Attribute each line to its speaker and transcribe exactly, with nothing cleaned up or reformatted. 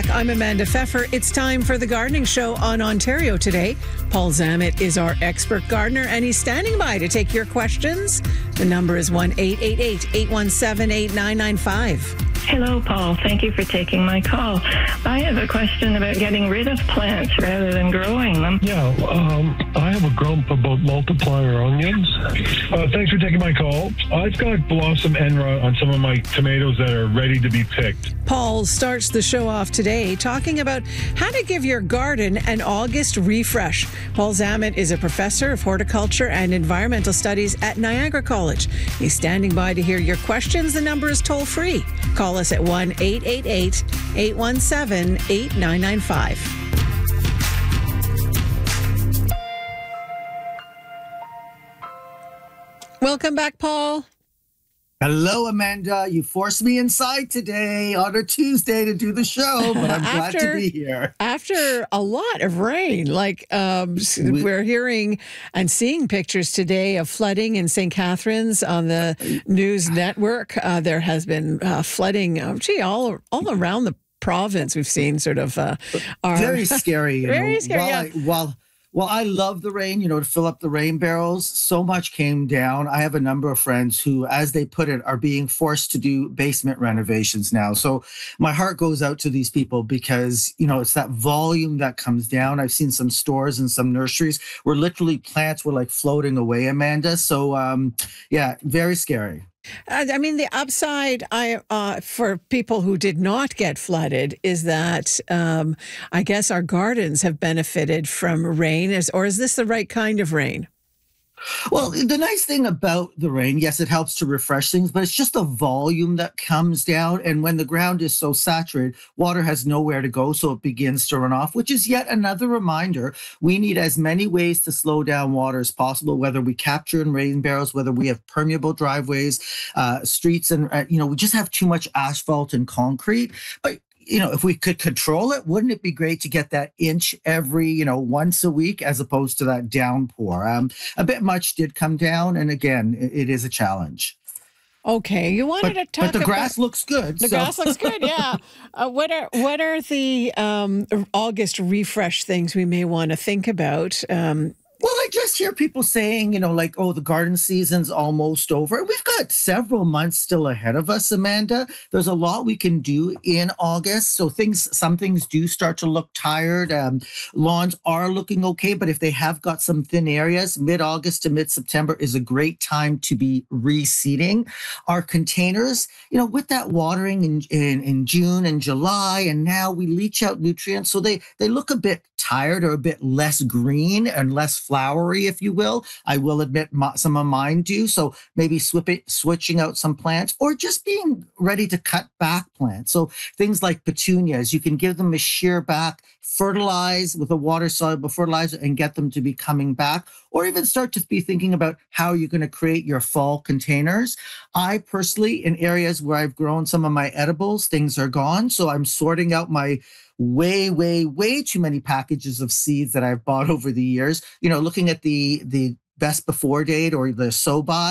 Speaker 1: back. I'm Amanda Pfeffer. It's time for the Gardening Show on Ontario Today. Paul Zammit is our expert gardener, and he's standing by to take your questions. The number is one eight eight eight, eight one seven, eight nine nine five.
Speaker 2: Hello, Paul. Thank you for taking my call. I have a question about getting rid of plants rather than growing them.
Speaker 3: Yeah, um, I have a grump about multiplier onions. Uh, thanks for taking my call. I've got blossom end rot on some of my tomatoes that are ready to be picked.
Speaker 1: Paul starts the show off today talking about how to give your garden an August refresh. Paul Zammit is a professor of horticulture and environmental studies at Niagara College. He's standing by to hear your questions. The number is toll free. Call us at one eight eight eight, eight one seven, eight nine nine five. Welcome back, Paul.
Speaker 4: Hello, Amanda. You forced me inside today on a Tuesday to do the show, but I'm glad
Speaker 1: After-
Speaker 4: to be here.
Speaker 1: After a lot of rain, like um, we're hearing and seeing pictures today of flooding in Saint Catharines on the news network. Uh, there has been uh, flooding, uh, gee, all all around the province. We've seen sort of uh, our
Speaker 4: Very scary. You
Speaker 1: Very
Speaker 4: know,
Speaker 1: scary,
Speaker 4: While,
Speaker 1: yeah.
Speaker 4: I, while, while I love the rain, you know, to fill up the rain barrels, so much came down. I have a number of friends who, as they put it, are being forced to do basement renovations now. So my heart goes out to these people because, you know, it's that volume that comes down. I've seen some stores and some nurseries where literally plants were like floating away, Amanda. So, um, yeah, very scary.
Speaker 1: Uh, I mean, the upside I uh, for people who did not get flooded is that um, I guess our gardens have benefited from rain. Is, or is this the right kind of rain?
Speaker 4: Well, the nice thing about the rain, yes, it helps to refresh things, but it's just the volume that comes down. And when the ground is so saturated, water has nowhere to go, so it begins to run off, which is yet another reminder. We need as many ways to slow down water as possible, whether we capture in rain barrels, whether we have permeable driveways, uh, streets, and, uh, you know, we just have too much asphalt and concrete. But you know, if we could control it, wouldn't it be great to get that inch every, you know, once a week as opposed to that downpour? Um, a bit much did come down. And again, it, it is a challenge.
Speaker 1: Okay, you wanted
Speaker 4: But,
Speaker 1: to talk
Speaker 4: but the
Speaker 1: about...
Speaker 4: grass looks good.
Speaker 1: The
Speaker 4: so.
Speaker 1: grass looks good, yeah. Uh, what are what are the um, August refresh things we may want to think about? Um,
Speaker 4: Well, I just hear people saying, you know, like, oh, the garden season's almost over. We've got several months still ahead of us, Amanda. There's a lot we can do in August. So things, some things do start to look tired. Um, lawns are looking okay, but if they have got some thin areas, mid-August to mid-September is a great time to be reseeding. Our containers, you know, with that watering in, in, in June and July, and now we leach out nutrients. So they, they look a bit tired or a bit less green and less flowery, if you will. I will admit my, some of mine do. So maybe swip it, switching out some plants or just being ready to cut back plants. So things like petunias, you can give them a shear back, fertilize with a water-soluble fertilizer and get them to be coming back, or even start to be thinking about how you're going to create your fall containers. I personally, in areas where I've grown some of my edibles, things are gone. So I'm sorting out my way, way, way too many packages of seeds that I've bought over the years. You know, looking at the the best before date or the so buy.